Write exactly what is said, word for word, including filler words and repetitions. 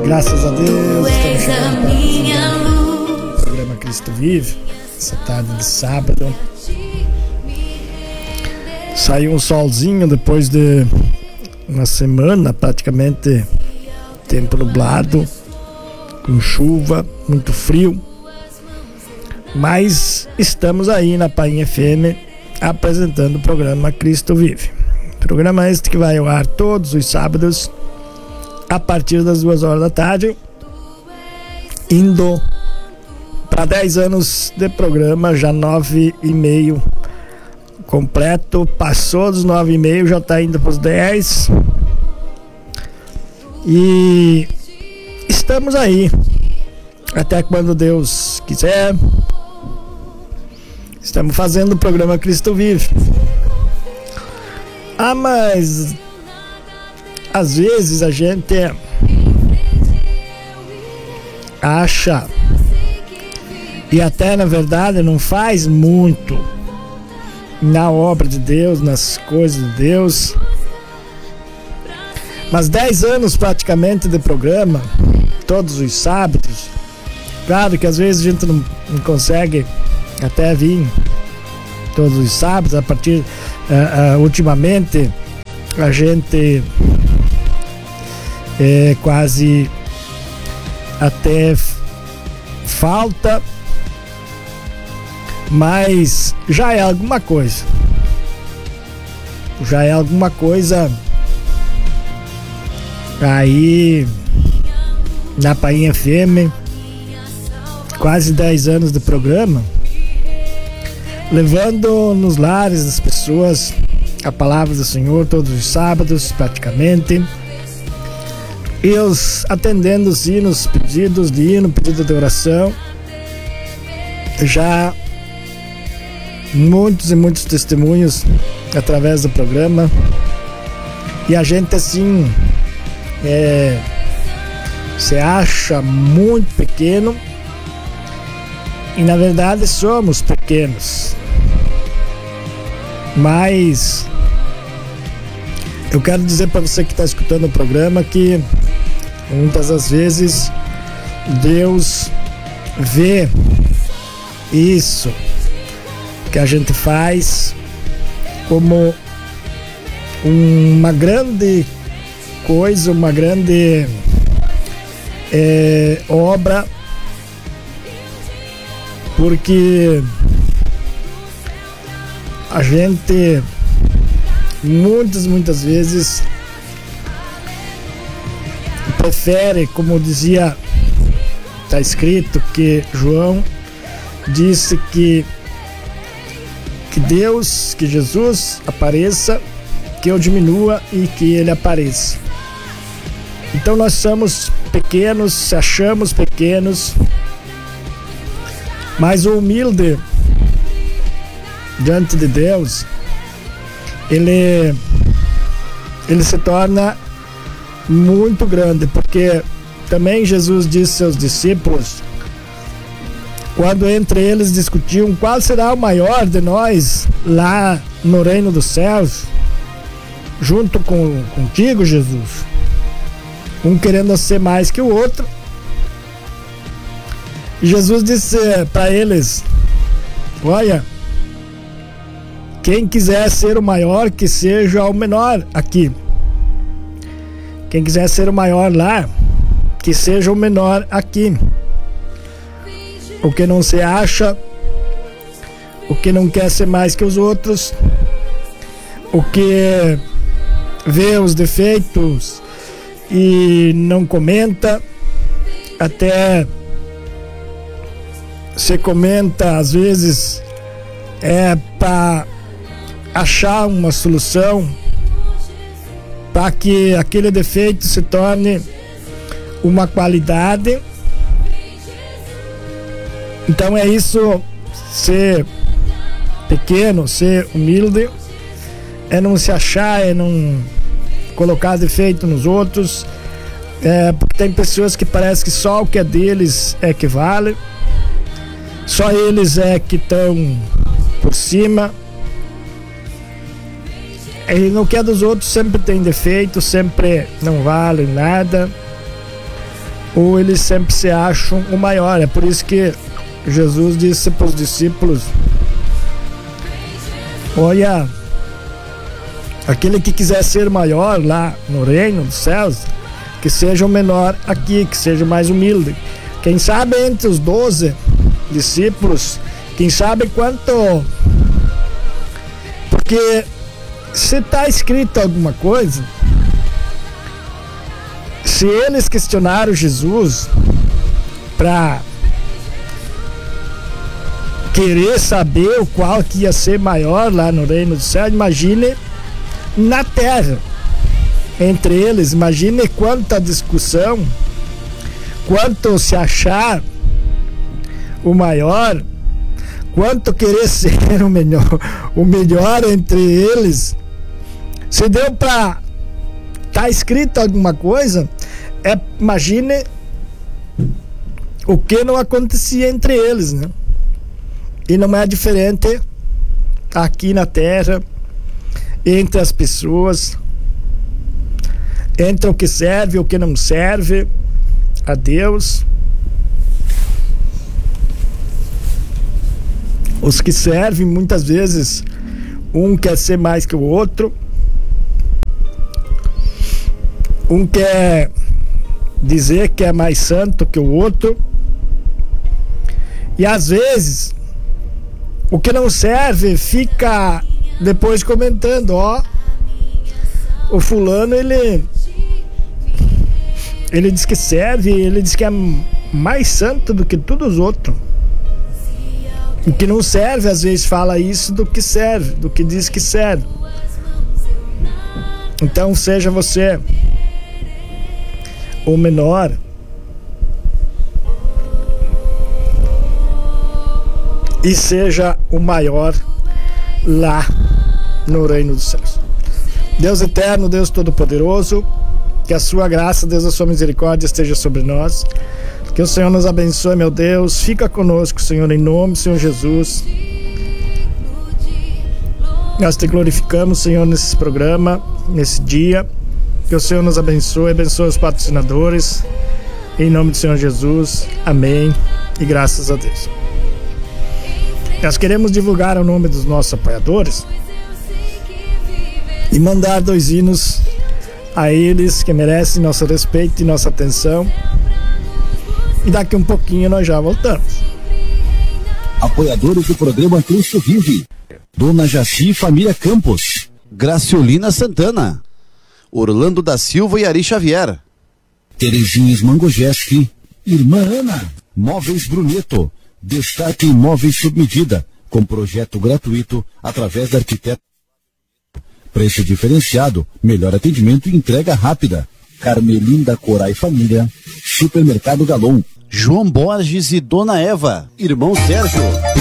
Graças a Deus, estamos chegando para o programa Cristo Vive, essa tarde de sábado. Saiu um solzinho depois de uma semana, praticamente tempo nublado, com chuva, muito frio. Mas estamos aí na Painha F M apresentando o programa Cristo Vive. Programa este que vai ao ar todos os sábados a partir das duas horas da tarde, indo para dez anos de programa, já nove e meio completo, passou dos nove e meio, já está indo para os dez. E estamos aí até quando Deus quiser. Estamos fazendo o programa Cristo Vive. Ah, mas às vezes a gente acha, e até na verdade não faz muito na obra de Deus, nas coisas de Deus, mas dez anos praticamente de programa, todos os sábados. Claro que às vezes a gente não, não consegue até vir todos os sábados, a partir uh, uh, ultimamente a gente é quase até falta, mas já é alguma coisa, já é alguma coisa aí na Painha F M, quase dez anos de programa, levando nos lares das pessoas a palavra do Senhor todos os sábados praticamente, e os atendendo os hinos, pedidos de hino, pedido de oração. Já muitos e muitos testemunhos através do programa, e a gente assim é, se acha muito pequeno, e na verdade somos pequenos, mas eu quero dizer para você que está escutando o programa que muitas das vezes Deus vê isso que a gente faz como uma grande coisa, uma grande é, obra, porque a gente muitas, muitas vezes prefere, como dizia, está escrito que João disse que que Deus, que Jesus apareça, que eu diminua e que ele apareça. Então nós somos pequenos, se achamos pequenos, mas o humilde diante de Deus, ele ele se torna muito grande, porque também Jesus disse aos seus discípulos, quando entre eles discutiam qual será o maior de nós lá no reino dos céus, junto com contigo, Jesus, um querendo ser mais que o outro. Jesus disse para eles, olha, quem quiser ser o maior, que seja o menor aqui. Quem quiser ser o maior lá, que seja o menor aqui. O que não se acha, o que não quer ser mais que os outros, o que vê os defeitos e não comenta, até se comenta às vezes é para achar uma solução para que aquele defeito se torne uma qualidade. Então é isso, ser pequeno, ser humilde, é não se achar, é não colocar defeito nos outros, é, porque tem pessoas que parece que só o que é deles é que vale, só eles é que estão por cima, e no que é dos outros sempre tem defeito, sempre não vale nada. ou eles sempre se acham o maior. É por isso que Jesus disse para os discípulos: olha, aquele que quiser ser maior lá no reino dos céus, que seja o menor aqui, que seja mais humilde. Quem sabe entre os doze discípulos, quem sabe quanto... Porque se está escrito alguma coisa, se eles questionaram Jesus para querer saber o qual que ia ser maior lá no reino do céu, imagine na terra entre eles, imagine quanta discussão, quanto se achar o maior, quanto querer ser o melhor, o melhor entre eles. Se deu para tá escrito alguma coisa, é, imagine o que não acontecia entre eles, né? E não é diferente aqui na terra, entre as pessoas, entre o que serve e o que não serve a Deus. Os que servem, muitas vezes, um quer ser mais que o outro, um quer dizer que é mais santo que o outro, e às vezes o que não serve fica depois comentando: ó, o fulano ele ele diz que serve, ele diz que é mais santo do que todos os outros. O que não serve às vezes fala isso do que serve, do que diz que serve. Então seja você o menor, e seja o maior lá no reino dos céus. Deus eterno, Deus todo-poderoso, que a sua graça, Deus, a sua misericórdia esteja sobre nós. Que o Senhor nos abençoe, meu Deus. Fica conosco, Senhor, em nome do Senhor Jesus. Nós te glorificamos, Senhor, nesse programa, nesse dia. Que o Senhor nos abençoe, abençoe os patrocinadores. Em nome do Senhor Jesus. Amém. E graças a Deus. Nós queremos divulgar o nome dos nossos apoiadores e mandar dois hinos a eles que merecem nosso respeito e nossa atenção. E daqui um pouquinho nós já voltamos. Apoiadores do programa Cristo Vive: Dona Jaci Família Campos, Graciolina Santana, Orlando da Silva e Ari Xavier, Terezinhas Mangojeski, Irmã Ana, Móveis Bruneto, Destaque Imóveis sob medida, com projeto gratuito através da arquiteta. Preço diferenciado, melhor atendimento e entrega rápida. Carmelinda Corai Família, Supermercado Galon. João Borges e Dona Eva, irmão Sérgio.